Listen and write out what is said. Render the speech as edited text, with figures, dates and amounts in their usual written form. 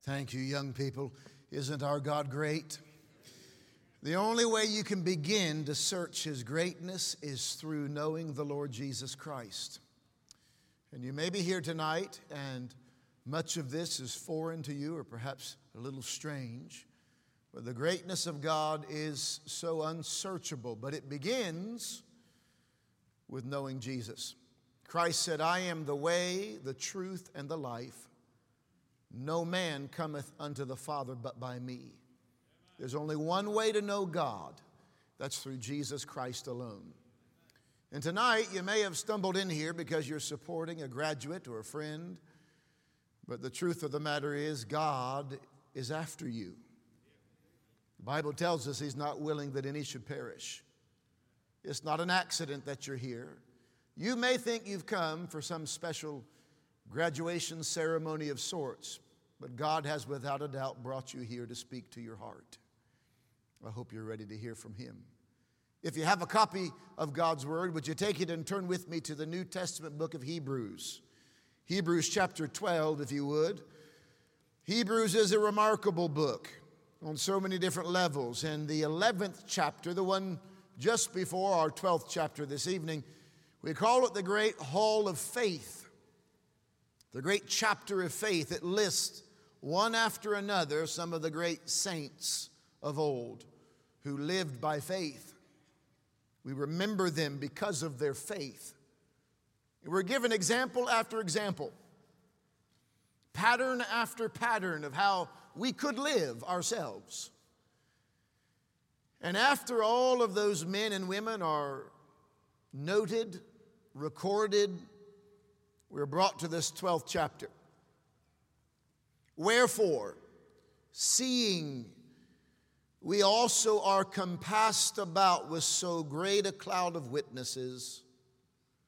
Thank you, young people. Isn't our God great? The only way you can begin to search His greatness is through knowing the Lord Jesus Christ. And you may be here tonight, and much of this is foreign to you, or perhaps a little strange. But the greatness of God is so unsearchable. But it begins with knowing Jesus. Christ said, "I am the way, the truth, and the life. No man cometh unto the Father but by me." There's only one way to know God. That's through Jesus Christ alone. And tonight, you may have stumbled in here because you're supporting a graduate or a friend. But the truth of the matter is, God is after you. The Bible tells us He's not willing that any should perish. It's not an accident that you're here. You may think you've come for some special graduation ceremony of sorts, but God has without a doubt brought you here to speak to your heart. I hope you're ready to hear from Him. If you have a copy of God's Word, would you take it and turn with me to the New Testament book of Hebrews? Hebrews chapter 12, if you would. Hebrews is a remarkable book on so many different levels. And the 11th chapter, the one just before our 12th chapter this evening, we call it the Great Hall of Faith. The great chapter of faith. It lists one after another some of the great saints of old who lived by faith. We remember them because of their faith. We're given example after example, pattern after pattern of how we could live ourselves. And after all of those men and women are noted, recorded, we're brought to this 12th chapter. "Wherefore, seeing we also are compassed about with so great a cloud of witnesses,